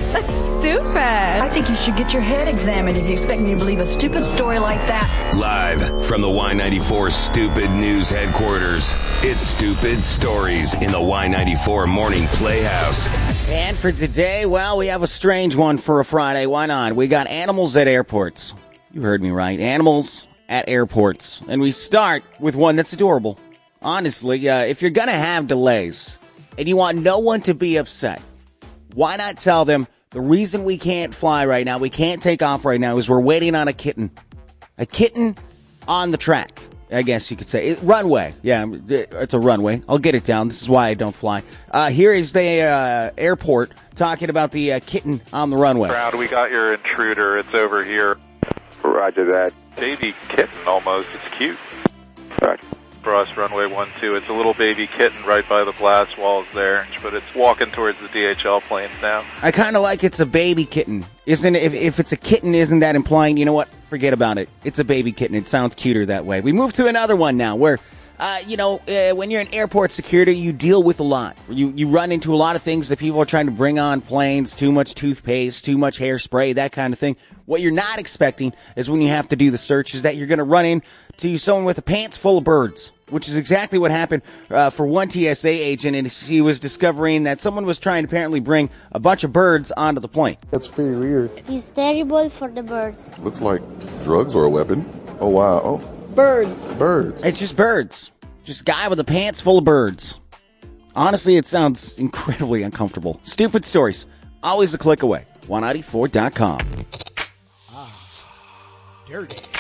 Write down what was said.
That's stupid. I think you should get your head examined if you expect me to believe a stupid story like that. Live from the Y94 Stupid News headquarters, it's Stupid Stories in the Y94 Morning Playhouse. And for today, well, we have a strange one for a Friday. Why not? We got animals at airports. You heard me right. Animals at airports. And we start with one that's adorable. Honestly, if you're going to have delays and you want no one to be upset, why not tell them the reason we can't fly right now, we can't take off right now, is we're waiting on a kitten. A kitten on the track, I guess you could say. Runway. Yeah, it's a runway. I'll get it down. This is why I don't fly. Here is the airport talking about the kitten on the runway. Ground, we got your intruder. It's over here. Roger that. Baby kitten almost. It's cute. Roger. Cross runway 12. It's a little baby kitten right by the blast walls there, but it's walking towards the DHL planes now. I kind of like it's a baby kitten. Isn't it? If it's a kitten, isn't that implying, you know what? Forget about it. It's a baby kitten. It sounds cuter that way. We move to another one now where, when you're in airport security, you deal with a lot. You run into a lot of things that people are trying to bring on planes, too much toothpaste, too much hairspray, that kind of thing. What you're not expecting is when you have to do the search is that you're going to run into someone with a pants full of birds, which is exactly what happened for one TSA agent, and she was discovering that someone was trying to apparently bring a bunch of birds onto the plane. That's very weird. It's terrible for the birds. Looks like drugs or a weapon. Oh, wow. Oh. Birds. Birds. It's just birds. Just a guy with a pants full of birds. Honestly, it sounds incredibly uncomfortable. Stupid stories. Always a click away. 194.com. Dirty.